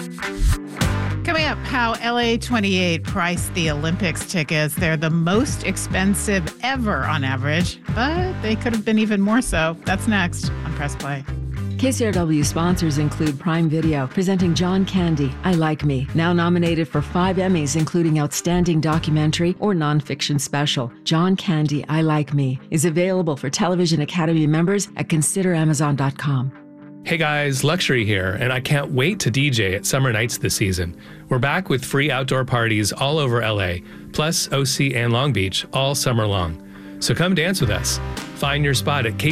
Coming up, how LA 28 priced the Olympics tickets. They're the most expensive ever on average, but they could have been even more so. That's next on Press Play. KCRW sponsors include Prime Video, presenting John Candy, I Like Me, now nominated for 5 Emmys, including Outstanding Documentary or Nonfiction Special. John Candy, I Like Me is available for Television Academy members at consideramazon.com. Hey guys, Luxury here, and I can't wait to DJ at Summer Nights this season. We're back with free outdoor parties all over LA, plus OC and Long Beach all summer long. So come dance with us. Find your spot at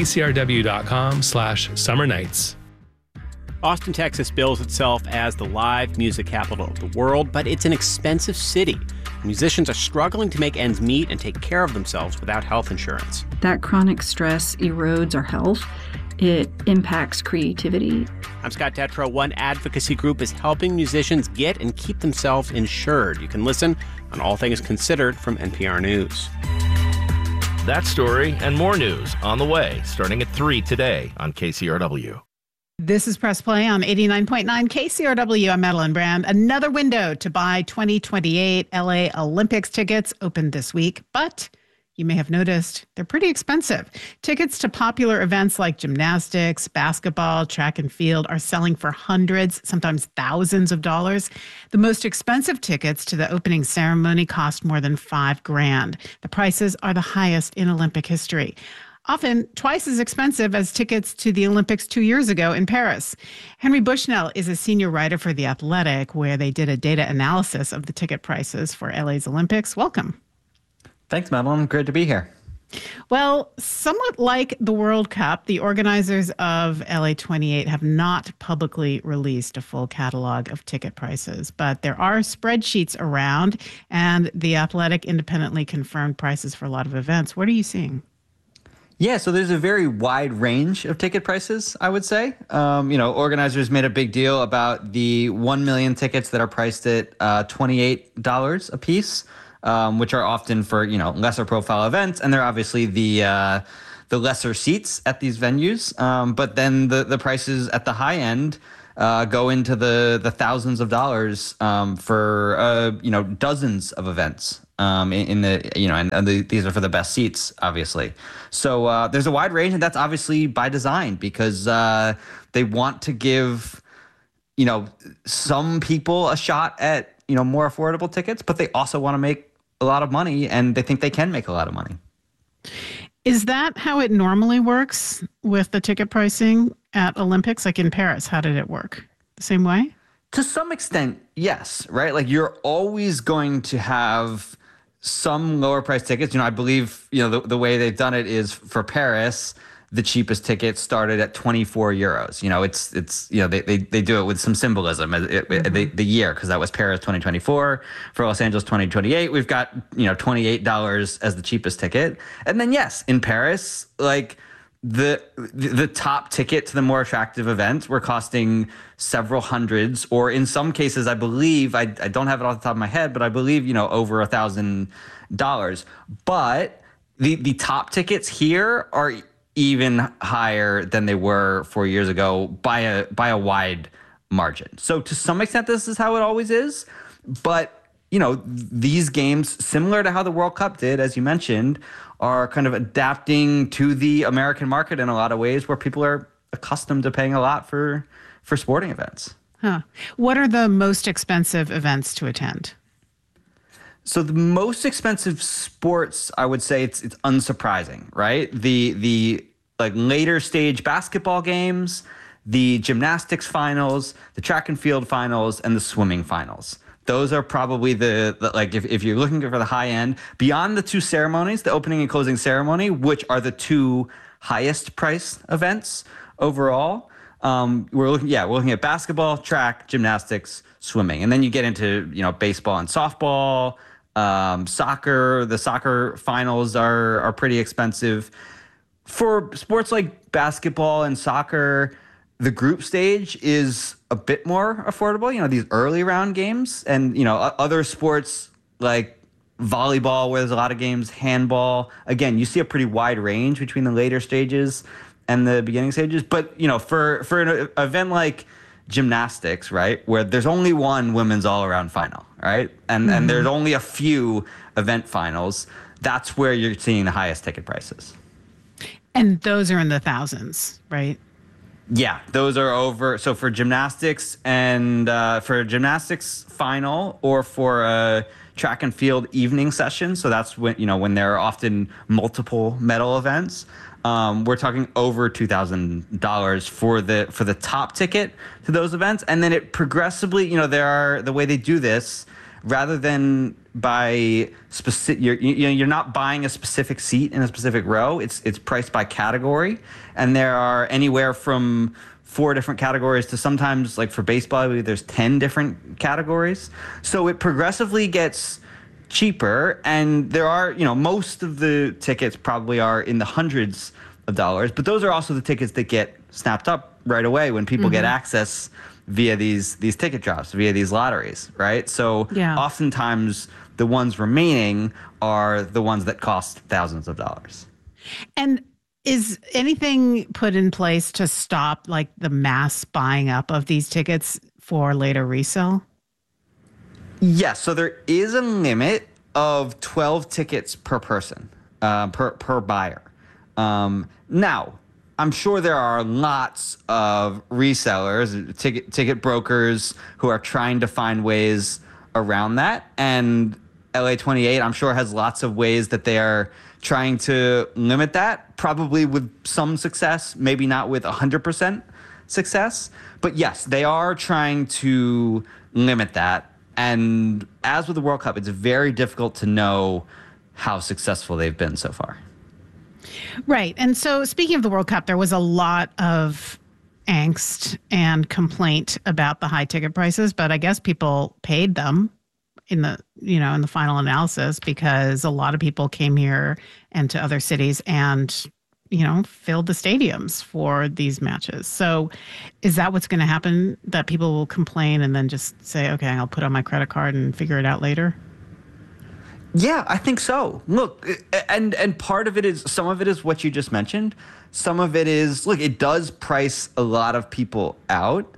kcrw.com/summer nights. Austin, Texas bills itself as the live music capital of the world, but it's an expensive city. Musicians are struggling to make ends meet and take care of themselves without health insurance. That chronic stress erodes our health. It impacts creativity. I'm Scott Detrow. One advocacy group is helping musicians get and keep themselves insured. You can listen on All Things Considered from NPR News. That story and more news on the way, starting at 3 today on KCRW. This is Press Play on 89.9 KCRW. I'm Madeline Brand. Another window to buy 2028 LA Olympics tickets opened this week, but you may have noticed they're pretty expensive. Tickets to popular events like gymnastics, basketball, track and field are selling for hundreds, sometimes thousands of dollars. The most expensive tickets to the opening ceremony cost more than $5,000. The prices are the highest in Olympic history, often twice as expensive as tickets to the Olympics 2 years ago in Paris. Henry Bushnell is a senior writer for The Athletic, where they did a data analysis of the ticket prices for LA's Olympics. Welcome. Thanks, Madeline. Great to be here. Well, somewhat like the World Cup, the organizers of LA 28 have not publicly released a full catalog of ticket prices, but there are spreadsheets around, and The Athletic independently confirmed prices for a lot of events. What are you seeing? Yeah, so there's a very wide range of ticket prices, I would say. Organizers made a big deal about the 1 million tickets that are priced at $28 a piece. Which are often for, lesser profile events. And they're obviously the lesser seats at these venues. But then the prices at the high end go into the thousands of dollars for, dozens of events these are for the best seats, obviously. So there's a wide range, and that's obviously by design because they want to give, some people a shot at, more affordable tickets, but they also want to make a lot of money, and they think they can make a lot of money. Is that how it normally works with the ticket pricing at Olympics? Like in Paris, how did it work? The same way? To some extent, yes, right? Like you're always going to have some lower price tickets. I believe, the way they've done it is for Paris, the cheapest ticket started at 24 euros. They do it with some symbolism, the year, because that was Paris 2024. For Los Angeles 2028, we've got, $28 as the cheapest ticket. And then, yes, in Paris, like the top ticket to the more attractive events were costing several hundreds, or in some cases, I believe, I don't have it off the top of my head, but I believe, over $1,000. But the top tickets here are even higher than they were 4 years ago by a wide margin. So to some extent, this is how it always is. But, these games, similar to how the World Cup did, as you mentioned, are kind of adapting to the American market in a lot of ways where people are accustomed to paying a lot for sporting events. Huh. What are the most expensive events to attend? So the most expensive sports, I would say it's unsurprising, right? The later stage basketball games, the gymnastics finals, the track and field finals, and the swimming finals. Those are probably if you're looking for the high end, beyond the two ceremonies, the opening and closing ceremony, which are the two highest priced events overall. We're looking at basketball, track, gymnastics, swimming, and then you get into baseball and softball. Soccer, the soccer finals are pretty expensive. For sports like basketball and soccer, the group stage is a bit more affordable, these early round games. And, other sports like volleyball, where there's a lot of games, handball, again, you see a pretty wide range between the later stages and the beginning stages. But, for an event like gymnastics, right, where there's only one women's all-around final, right, and there's only a few event finals, that's where you're seeing the highest ticket prices. And those are in the thousands, right? Yeah, those are over. So for gymnastics and for a gymnastics final or for a track and field evening session, so that's when there are often multiple medal events, we're talking over $2,000 for the top ticket to those events. And then it progressively, the way they do this, rather than by specific, you're not buying a specific seat in a specific row. It's priced by category, and there are anywhere from 4 different categories to sometimes, like for baseball, I believe there's 10 different categories. So it progressively gets cheaper, and there are, most of the tickets probably are in the hundreds of dollars, but those are also the tickets that get snapped up right away when people get access via these ticket drops, via these lotteries, right? So oftentimes the ones remaining are the ones that cost thousands of dollars. And is anything put in place to stop like the mass buying up of these tickets for later resale? Yes, so there is a limit of 12 tickets per person, per buyer. Now, I'm sure there are lots of resellers, ticket brokers who are trying to find ways around that. And LA28, I'm sure, has lots of ways that they are trying to limit that, probably with some success, maybe not with 100% success. But yes, they are trying to limit that. And as with the World Cup, it's very difficult to know how successful they've been so far. Right. And so speaking of the World Cup, there was a lot of angst and complaint about the high ticket prices, but I guess people paid them in the final analysis, because a lot of people came here and to other cities and, filled the stadiums for these matches. So is that what's going to happen, that people will complain and then just say, okay, I'll put on my credit card and figure it out later? Yeah, I think so. Look, and part of it is, some of it is what you just mentioned. Some of it is, look, it does price a lot of people out.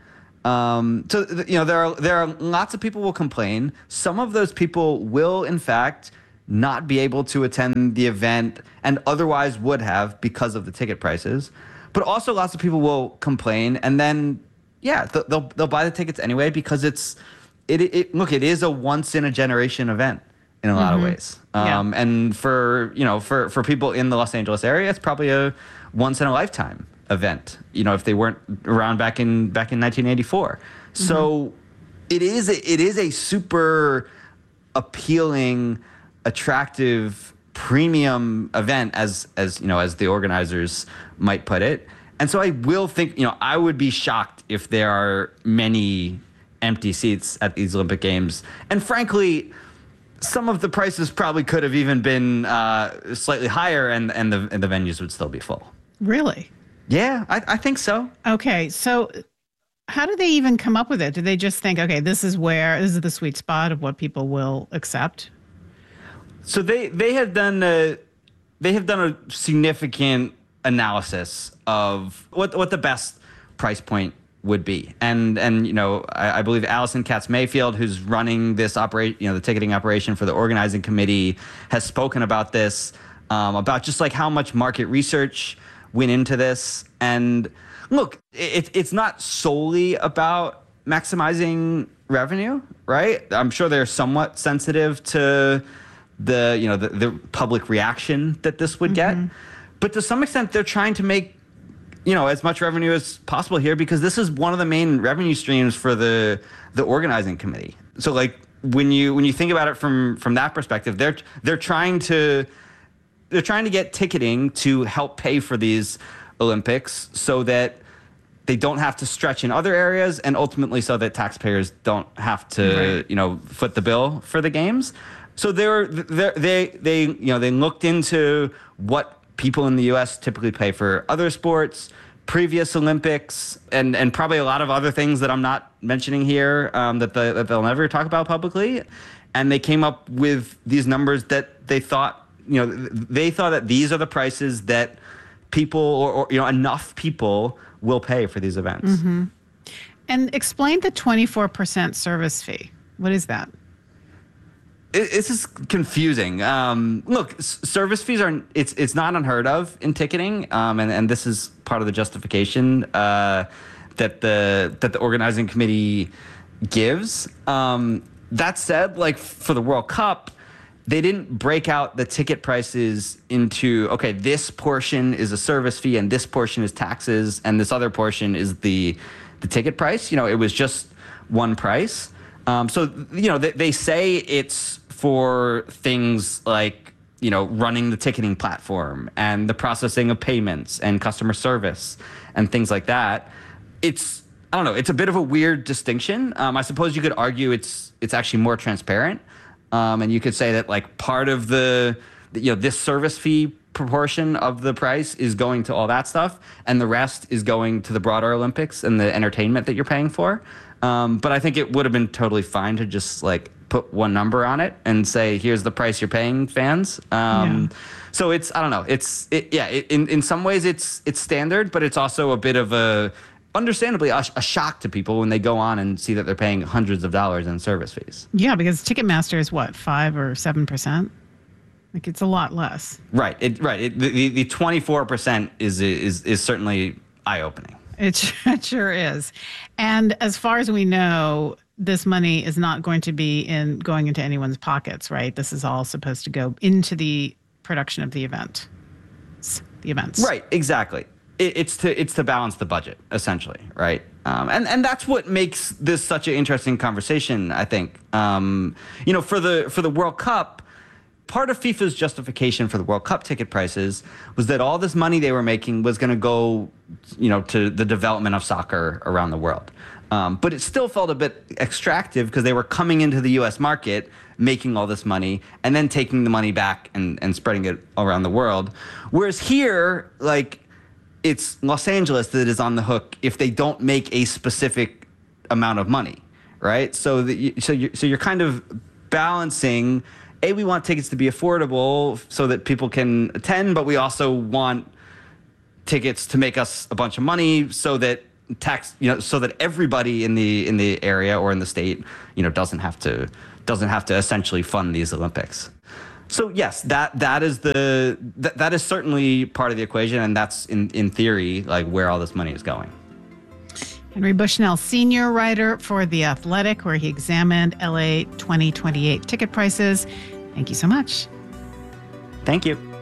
So there are lots of people will complain. Some of those people will, in fact, not be able to attend the event and otherwise would have because of the ticket prices. But also lots of people will complain, and then they'll buy the tickets anyway, because it is a once in a generation event in a lot of ways. And for people in the Los Angeles area, it's probably a once in a lifetime event, if they weren't around back in 1984. So it is a super appealing, attractive, premium event, as the organizers might put it. And so I will think, I would be shocked if there are many empty seats at these Olympic Games. And frankly, some of the prices probably could have even been slightly higher, and the venues would still be full. Really? Yeah, I think so. Okay, so how do they even come up with it? Do they just think, okay, this is the sweet spot of what people will accept? So they have done a significant analysis of what the best price point would be, and I believe Allison Katz Mayfield, who's running this the ticketing operation for the organizing committee, has spoken about this, about just like how much market research went into this. And look, it's not solely about maximizing revenue, right? I'm sure they're somewhat sensitive to the public reaction that this would get, but to some extent they're trying to make as much revenue as possible here, because this is one of the main revenue streams for the organizing committee. So like when you think about it from that perspective, they're trying to get ticketing to help pay for these Olympics, so that they don't have to stretch in other areas, and ultimately so that taxpayers don't have to foot the bill for the games. So they looked into what people in the U.S. typically pay for other sports, previous Olympics, and probably a lot of other things that I'm not mentioning here, that they'll never talk about publicly. And they came up with these numbers that they thought that these are the prices that people or enough people will pay for these events. And explain the 24% service fee. What is that? It's just confusing. Look, service fees it's not unheard of in ticketing, and this is part of the justification that the organizing committee gives. That said, like for the World Cup, they didn't break out the ticket prices into, okay, this portion is a service fee and this portion is taxes and this other portion is the ticket price. It was just one price. So they say it's for things like, running the ticketing platform and the processing of payments and customer service and things like that. I don't know. It's a bit of a weird distinction. I suppose you could argue it's actually more transparent. And you could say that like part of this service fee proportion of the price is going to all that stuff, and the rest is going to the broader Olympics and the entertainment that you're paying for. But I think it would have been totally fine to just like put one number on it and say, here's the price you're paying, fans. So I don't know. In some ways it's standard, but it's also a bit of understandably a shock to people when they go on and see that they're paying hundreds of dollars in service fees. Yeah, because Ticketmaster is what, 5 or 7%? Like it's a lot less. Right. The 24% is certainly eye-opening. It sure is. And as far as we know, this money is not going to be going into anyone's pockets, right? This is all supposed to go into the production of the events. Right, exactly. It's to balance the budget, essentially, right? And that's what makes this such an interesting conversation, I think. For the World Cup, part of FIFA's justification for the World Cup ticket prices was that all this money they were making was going to go, to the development of soccer around the world. But it still felt a bit extractive because they were coming into the U.S. market, making all this money, and then taking the money back and spreading it around the world. Whereas here, like, it's Los Angeles that is on the hook if they don't make a specific amount of money, right? So you're kind of balancing. We want tickets to be affordable so that people can attend, but we also want tickets to make us a bunch of money so that so that everybody in the area or in the state, doesn't have to essentially fund these Olympics. So yes, that is certainly part of the equation, and that's in theory like where all this money is going. Henry Bushnell, senior writer for The Athletic, where he examined LA 2028 ticket prices. Thank you so much. Thank you.